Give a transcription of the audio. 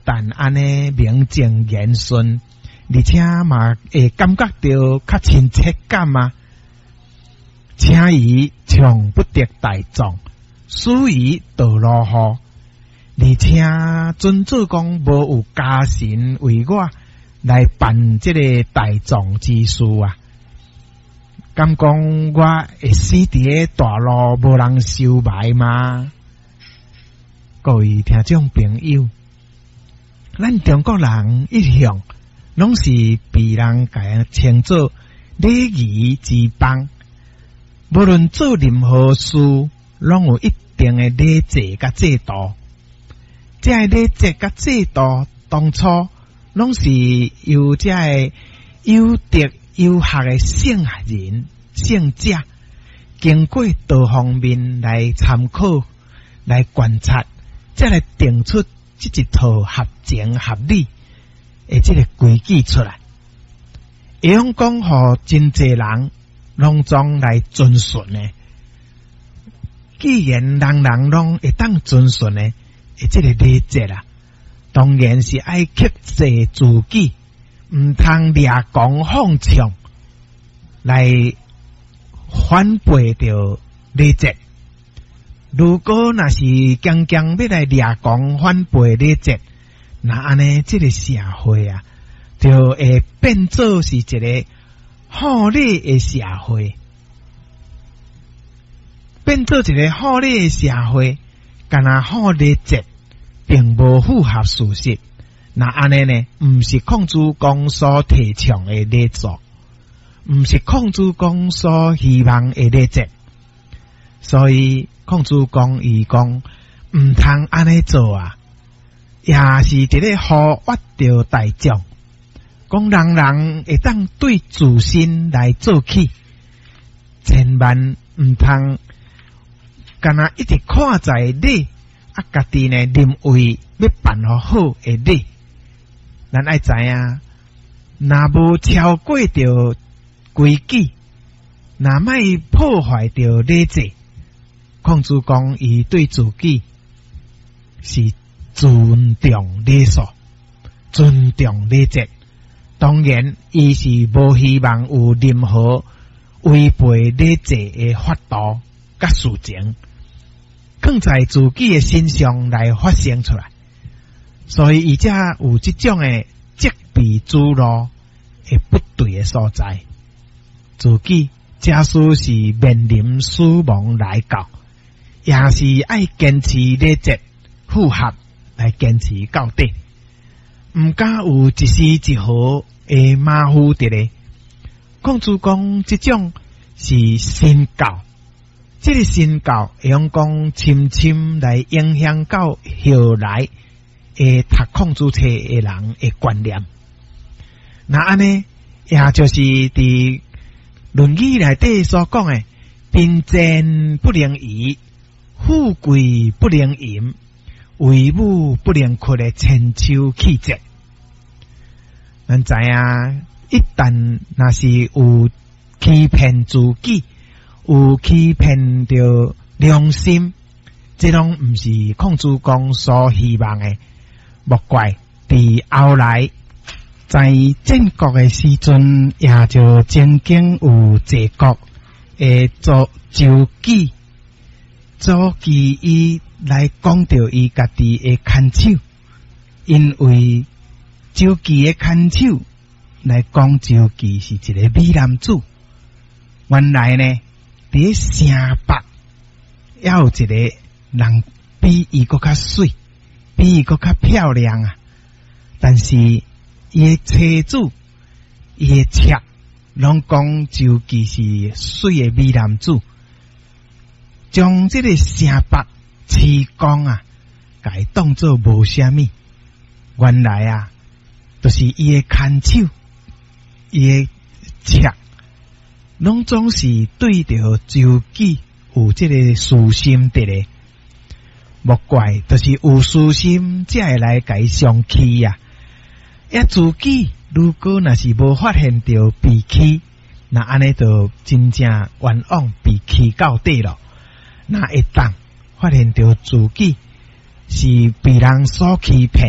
但安尼名正言顺，而且嘛会感觉到较亲切感啊。请伊从不得大众，属于道路户，而且准做讲无有家神为我来办这个大众之事啊。敢讲我会死伫大路无人收买吗？各位听众朋友，咱中国人一向拢是被人家称作礼仪之邦，无论做任何事，拢有一定的礼节甲制度。这个礼节甲制度当初拢是由这个有德有学的圣人圣者，经过多方面来参考、来观察，再来定出这一套合情合理的这个规矩出来，会用讲互真侪人拢总来遵循的。既然人人拢会当遵循的这个礼节啦，当然是爱克制自己，唔通掠讲放唱来反背着礼节。如果那是强强要来掠讲反背礼节，那安尼这个社会啊，就会变做是一个好礼的社会，变做一个好礼的社会，干那好礼节并无符合事实。那安尼呢，唔是孔子讲所提倡的礼俗，唔是孔子讲所希望的礼节。所以孔子讲伊讲唔通安尼做啊，也是伫咧呼吁着大众，讲人人会当对自身来做起，千万唔通干那一直看在礼啊，家己呢认为要办好的礼。咱爱知影，若无超过着规矩，若莫破坏着礼节。孔子讲，伊对自己是尊重礼数、尊重礼节。当然，伊是无希望有任何违背礼节的法度甲事情，放在自己的身上来发生出来。所以，伊才有这种的责备诸路的不对的所在。自己假使是面临死亡来到，也是爱坚持礼节符合来坚持到底，唔敢有一丝一毫的马虎的咧。孔子讲，这种是身教，这个身教会用讲深深来影响到后来的读孔子册的人的观念。那安尼，也就是伫论语内底所讲的贫贱不能移，富贵不能淫，为母不能屈的千秋气节。咱知影，一旦那是有欺骗自己，有欺骗着良心，这拢唔是孔子讲所希望的。莫怪伫后来在建国的时阵，也就曾经有一国的做周记。周记伊来讲到伊家己的牵手，因为周记的牵手来讲，周记是一个美男子。原来呢，伫城北也有一个人比伊搁较水，比伊搁较漂亮啊。但是伊的妻子、伊的妾，拢讲周记是水的美男子。将这个城北市光啊，甲伊当作无虾米。原来啊，就是伊的牵手、伊的妾，拢总是对着周记有这个私心的咧。莫怪，就是有私心，才会来甲伊相欺啊。自己如果若是无发现到被欺，那安尼就真正冤枉被欺到底咯。那一旦发现到自己是被人所欺骗，